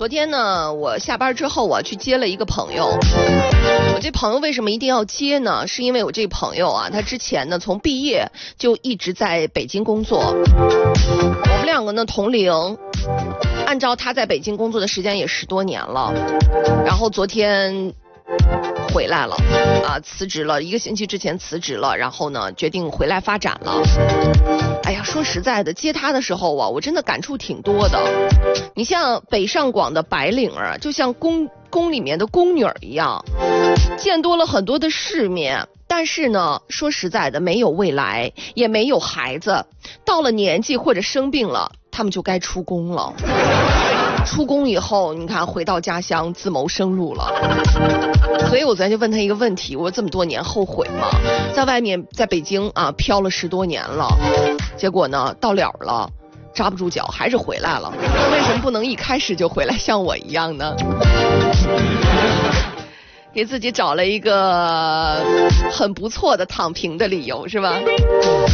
昨天呢，我下班之后去接了一个朋友。我这朋友为什么一定要接呢？是因为我这朋友啊，他之前呢从毕业就一直在北京工作。我们两个呢同龄，按照他在北京工作的时间也10多年了。然后昨天回来了辞职了，1个星期之前辞职了，然后呢决定回来发展了。哎呀，说实在的，接他的时候我真的感触挺多的。你像北上广的白领儿，就像宫里面的宫女儿一样，见多了很多的世面，但是呢，说实在的，没有未来，也没有孩子，到了年纪或者生病了，他们就该出宫了。出宫以后，你看回到家乡自谋生路了。所以我昨天就问他一个问题，我说这么多年后悔吗？在外面在北京飘了10多年了，结果呢到了了，抓不住脚还是回来了。为什么不能一开始就回来像我一样呢？给自己找了一个很不错的躺平的理由，是吧？